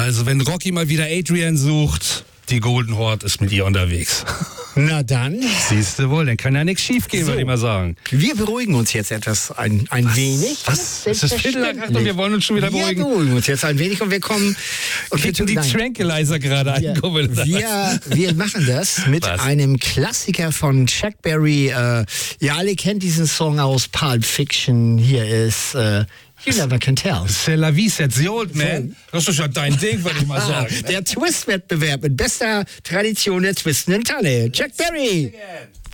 Also, wenn Rocky mal wieder Adrian sucht, die Golden Horde ist mit ihr unterwegs. Na dann. Siehst du wohl, dann kann ja nichts schief gehen, würde ich mal sagen. Wir beruhigen uns jetzt etwas ein wenig. Was? Es ist Viertel nach 8 und wir wollen uns schon wieder beruhigen. Wir beruhigen uns jetzt ein wenig und wir kommen... Und Kriegen die Tranquilizer gerade ankommen. Wir machen das mit einem Klassiker von Chuck Berry. Ihr alle kennt diesen Song aus Pulp Fiction. Hier ist... You never can tell. C'est la vie, c'est the old man. Das ist ja dein Ding, würde ich mal sagen. Der Twist-Wettbewerb mit bester Tradition der twistenden Tanne. Chuck Berry.